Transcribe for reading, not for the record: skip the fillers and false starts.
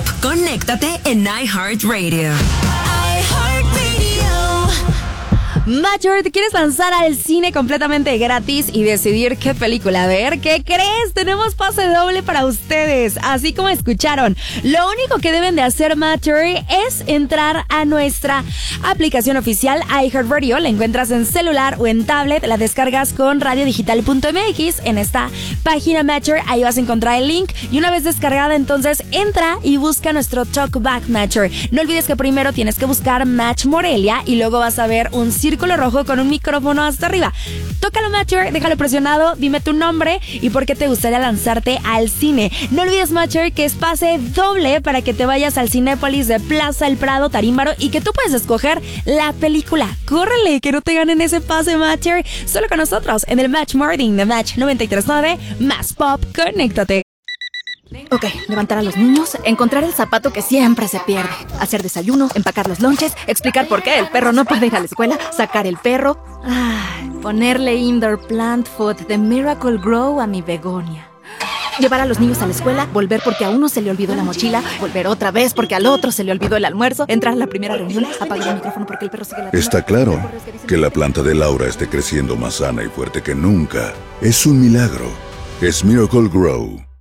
conéctate en iHeartRadio. Mature, ¿te quieres lanzar al cine completamente gratis y decidir qué película ver? ¿Qué crees? Tenemos pase doble para ustedes, así como escucharon. Lo único que deben de hacer, Mature, es entrar a nuestra aplicación oficial iHeartRadio. La encuentras en celular o en tablet, la descargas con radiodigital.mx. En esta página Mature, ahí vas a encontrar el link y una vez descargada, entonces entra y busca nuestro Talkback Mature. No olvides que primero tienes que buscar Match Morelia y luego vas a ver un círculo rojo con un micrófono hasta arriba. Tócalo, Mature, déjalo presionado, dime tu nombre y por qué te gustaría lanzarte al cine. No olvides, Mature, que es pase doble para que te vayas al Cinépolis de Plaza El Prado, Tarímbaro, y que tú puedes escoger la película. ¡Córrele, que no te ganen ese pase, Mature! Solo con nosotros en el Match Morning de Match 93.9, más pop, conéctate. Ok, levantar a los niños, encontrar el zapato que siempre se pierde, hacer desayuno, empacar los lonches, explicar por qué el perro no puede ir a la escuela, sacar el perro, ponerle indoor plant food de Miracle Grow a mi begonia. Llevar a los niños a la escuela, volver porque a uno se le olvidó la mochila, volver otra vez porque al otro se le olvidó el almuerzo, entrar a la primera reunión, apagar el micrófono porque el perro sigue ladrando. Está claro que la planta de Laura esté creciendo más sana y fuerte que nunca. Es un milagro. Es Miracle Grow.